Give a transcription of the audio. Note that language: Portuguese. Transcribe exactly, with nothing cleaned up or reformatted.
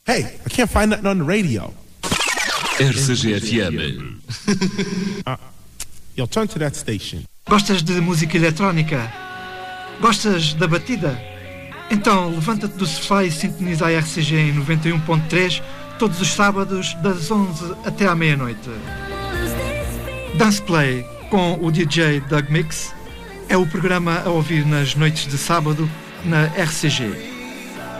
Hey, I can't find nothing on the radio. R C G F M. Uh, yo, turn to that station. Gostas de música eletrónica? Gostas da batida? Então levanta-te do sofá e sintoniza a R C G em noventa e um ponto três todos os sábados das onze até à meia-noite. Dance Play com o D J Doug Mix é o programa a ouvir nas noites de sábado na R C G.